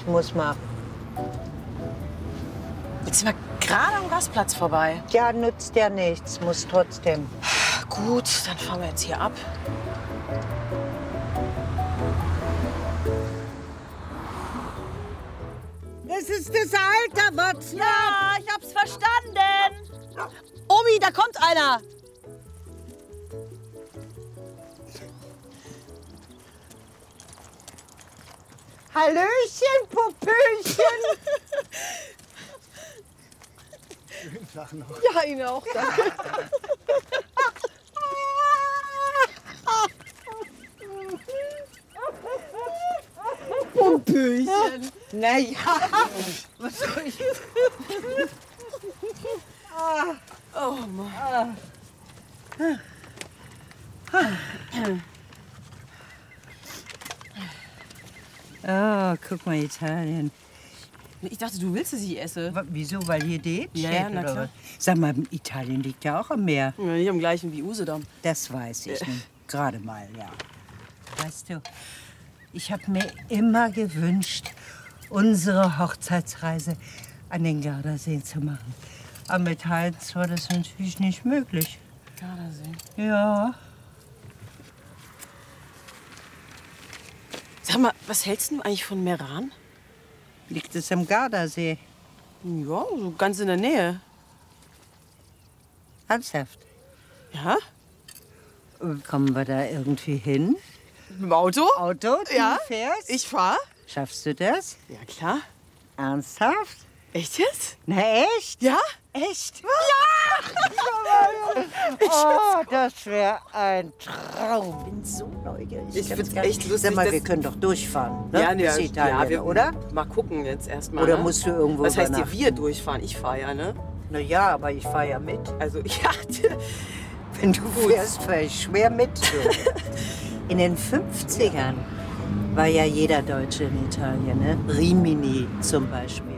muss man. Jetzt sind wir gerade am Rastplatz vorbei. Ja, nützt ja nichts, muss trotzdem. Gut, dann fahren wir jetzt hier ab. Es ist das Alter, Watzlaw. Ja, ich hab's verstanden. Omi, da kommt einer. Hallöchen, Popöchen. Schönen Tag noch. Ja, Ihnen auch, danke. Popöchen. Na ja, was soll ich? Oh Mann. Oh, guck mal, Italien. Ich dachte, du willst, dass ich esse. Wieso? Weil hier Date Ja, steht, ja, na oder klar. was? Sag mal, Italien liegt ja auch am Meer. Ja, nicht am gleichen wie Usedom. Das weiß ich nicht. Gerade mal, ja. Weißt du, ich habe mir immer gewünscht, unsere Hochzeitsreise an den Gardasee zu machen. Aber mit Heinz war das natürlich nicht möglich. Gardasee. Ja. Sag mal, was hältst du eigentlich von Meran? Liegt es am Gardasee? Ja, so ganz in der Nähe. Ernsthaft? Ja? Kommen wir da irgendwie hin? Mit dem Auto? Auto? Du Ja. fährst? Ich fahr? Schaffst du das? Ja, klar. Ernsthaft? Echt jetzt? Na echt? Ja? Echt? Ja! Oh, das wäre ein Traum. Ich bin so neugierig. Ich find's Ganz echt lustig, Sag mal, dass- wir können doch durchfahren, ne? Ja, Bis Italien, wir, oder? Mal gucken jetzt erstmal. Oder ne? musst du irgendwo Was heißt hier übernachten? wir durchfahren? Ich fahre ja, ne? Na ja, aber ich fahre ja mit. Also, ja. Wenn du fährst, fahre ich schwer mit. Du. In den 50ern war ja jeder Deutsche in Italien, ne? Rimini zum Beispiel.